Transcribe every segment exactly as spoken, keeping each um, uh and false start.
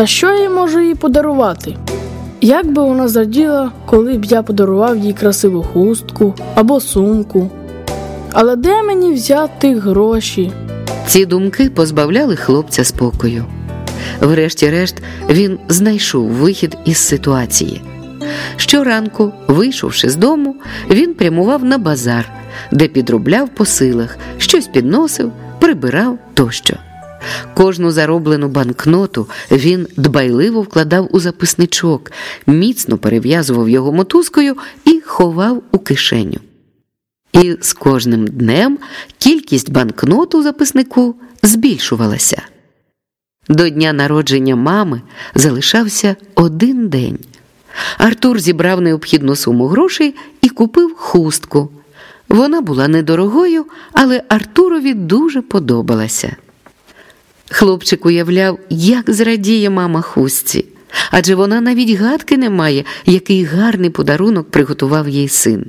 Та що я можу їй подарувати? Як би вона зраділа, коли б я подарував їй красиву хустку або сумку. Але де мені взяти гроші? Ці думки позбавляли хлопця спокою. Врешті-решт він знайшов вихід із ситуації. Щоранку, вийшовши з дому, він прямував на базар, де підробляв по силах, щось підносив, прибирав тощо. Кожну зароблену банкноту він дбайливо вкладав у записничок, міцно перев'язував його мотузкою і ховав у кишеню. І з кожним днем кількість банкнот у записнику збільшувалася. До дня народження мами залишався один день. Артур зібрав необхідну суму грошей і купив хустку. Вона була недорогою, але Артурові дуже подобалася. Хлопчик уявляв, як зрадіє мама хустці, адже вона навіть гадки не має, який гарний подарунок приготував їй син.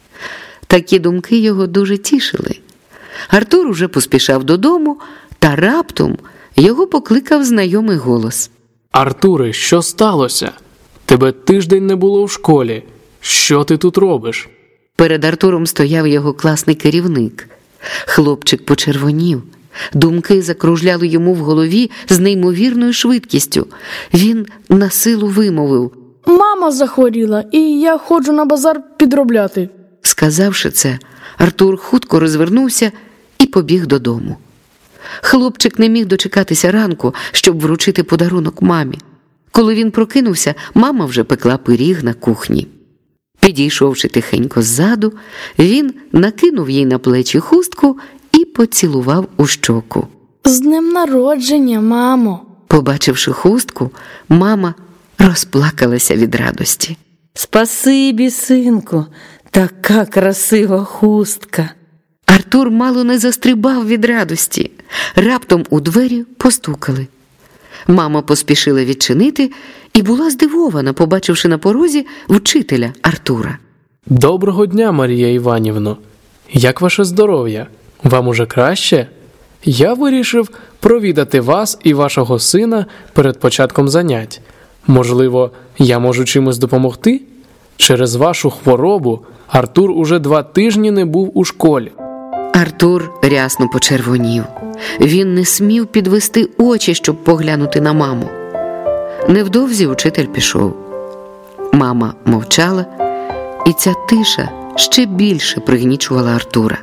Такі думки його дуже тішили. Артур уже поспішав додому, та раптом його покликав знайомий голос. «Артуре, що сталося? Тебе тиждень не було в школі. Що ти тут робиш?» Перед Артуром стояв його класний керівник. Хлопчик почервонів. Думки закружляли йому в голові з неймовірною швидкістю. Він на силу вимовив: «Мама захворіла, і я ходжу на базар підробляти». Сказавши це, Артур хутко розвернувся і побіг додому. Хлопчик не міг дочекатися ранку, щоб вручити подарунок мамі. Коли він прокинувся, мама вже пекла пиріг на кухні. Підійшовши тихенько ззаду, він накинув їй на плечі хустку і поцілував у щоку. «З днем народження, мамо!» Побачивши хустку, мама розплакалася від радості. «Спасибі, синку, така красива хустка!» Артур мало не застрибав від радості. Раптом у двері постукали. Мама поспішила відчинити і була здивована, побачивши на порозі вчителя Артура. «Доброго дня, Марія Іванівно! Як ваше здоров'я? Вам уже краще? Я вирішив провідати вас і вашого сина перед початком занять. Можливо, я можу чимось допомогти? Через вашу хворобу Артур уже два тижні не був у школі». Артур рясно почервонів. Він не смів підвести очі, щоб поглянути на маму. Невдовзі учитель пішов. Мама мовчала, і ця тиша ще більше пригнічувала Артура.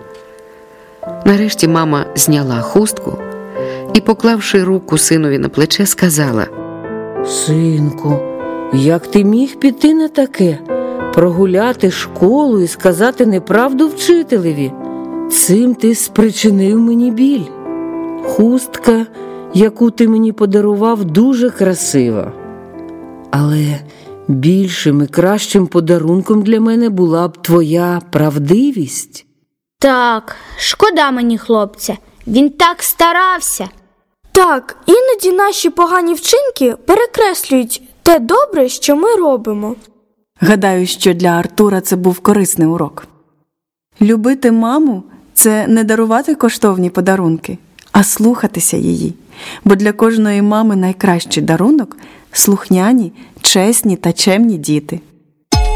Нарешті мама зняла хустку і, поклавши руку синові на плече, сказала: «Синку, як ти міг піти на таке? Прогуляти школу і сказати неправду вчителеві? Цим ти спричинив мені біль. Хустка, яку ти мені подарував, дуже красива. Але більшим і кращим подарунком для мене була б твоя правдивість». Так, шкода мені хлопця, він так старався. Так, іноді наші погані вчинки перекреслюють те добре, що ми робимо. Гадаю, що для Артура це був корисний урок. Любити маму – це не дарувати коштовні подарунки, а слухатися її. Бо для кожної мами найкращий дарунок – слухняні, чесні та чемні діти.